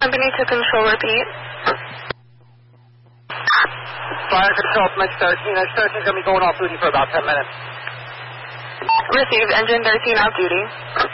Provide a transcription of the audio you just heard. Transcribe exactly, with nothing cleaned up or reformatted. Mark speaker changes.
Speaker 1: Company to control, repeat.
Speaker 2: Fire control from X thirteen. X thirteen is going to be going off duty for about ten minutes.
Speaker 1: Received. Engine thirteen off duty.